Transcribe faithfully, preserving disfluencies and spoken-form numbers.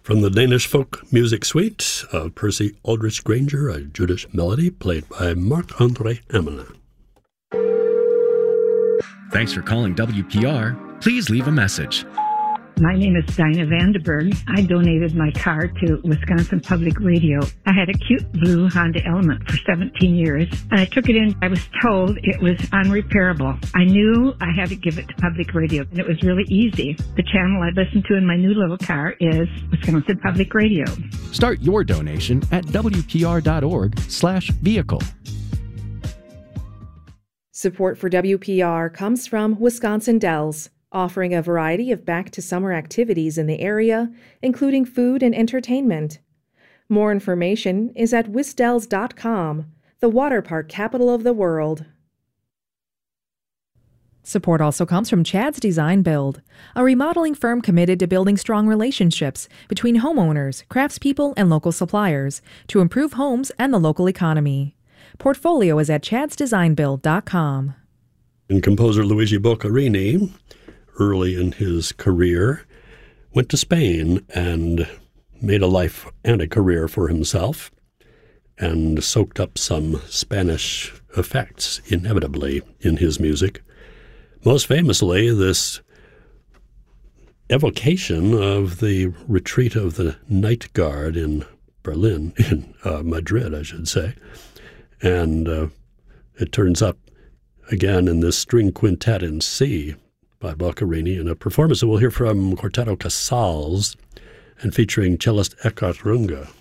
From the Danish folk music suite of Percy Aldrich Granger, a Judas melody played by Marc-André Amelin. Thanks for calling W P R. Please leave a message. My name is Dinah Vandenberg. I donated my car to Wisconsin Public Radio. I had a cute blue Honda Element for seventeen years, and I took it in. I was told it was unrepairable. I knew I had to give it to Public Radio, and it was really easy. The channel I listen to in my new little car is Wisconsin Public Radio. Start your donation at W P R dot org slash vehicle. Support for W P R comes from Wisconsin Dells, offering a variety of back-to-summer activities in the area, including food and entertainment. More information is at wisdells dot com, the water park capital of the world. Support also comes from Chad's Design Build, a remodeling firm committed to building strong relationships between homeowners, craftspeople, and local suppliers to improve homes and the local economy. Portfolio is at chads design build dot com. And composer Luigi Boccherini, early in his career, went to Spain and made a life and a career for himself and soaked up some Spanish effects inevitably in his music. Most famously, this evocation of the retreat of the Night Guard in Berlin, in uh, Madrid, I should say. And uh, it turns up again in this string quintet in C by Boccherini, in a performance that we'll hear from Quartetto Casals and featuring cellist Eckhard Runge.